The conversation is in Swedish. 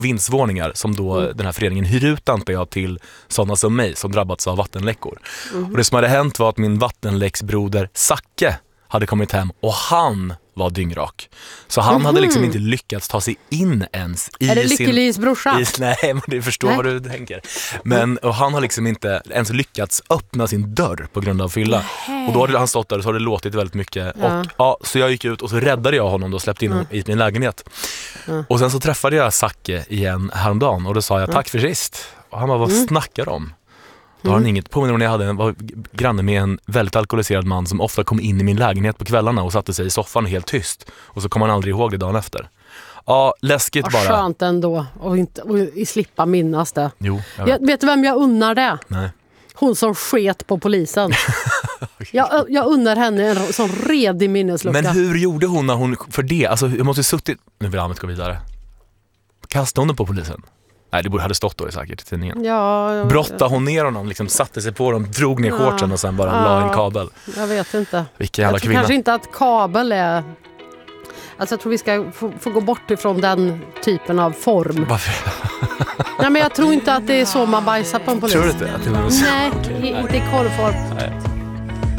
vindsvåningar som då den här föreningen hyr ut, antar jag, till sådana som mig som drabbats av vattenläckor. Och det som hade hänt var att min vattenläcksbroder Zacke hade kommit hem och han var dyngrak. Så han hade liksom inte lyckats ta sig in ens i är det Lyckelis brorsa? Nej, men du förstår vad du tänker. Men och han har liksom inte ens lyckats öppna sin dörr på grund av fylla. Och då hade han stått där och så hade det låtit väldigt mycket. Och så jag gick ut och så räddade jag honom och släppte in honom i min lägenhet. Och sen så träffade jag Zacke igen häromdagen och då sa jag tack för sist. Och han bara, vad snackar om? Då har han inget påminner om när jag var granne med en väldigt alkoholiserad man som ofta kom in i min lägenhet på kvällarna och satte sig i soffan helt tyst. Och så kom han aldrig ihåg det dagen efter. Ja, läskigt bara. Skönt ändå och slippa minnas det. Jo, vet du vem jag unnar det? Nej. Hon som sket på polisen. jag unnar henne en sån redig minneslucka. Men hur gjorde hon när hon för det? Alltså, jag måste suttit... Nu vill Ahmed gå vidare. Kastade hon den på polisen? Nej, det hade stått då säkert i tidningen. Ja, brottade hon ner honom, liksom satte sig på dem, drog ner shortsen och sen bara la en kabel. Jag vet inte. Vilken jävla kvinna. Kanske inte att kabel är... Alltså jag tror vi ska få gå bort ifrån den typen av form. Varför? Nej, men jag tror inte att det är så man bajsar på en polis. Tror du inte? Nej, inte i korvform. Nej.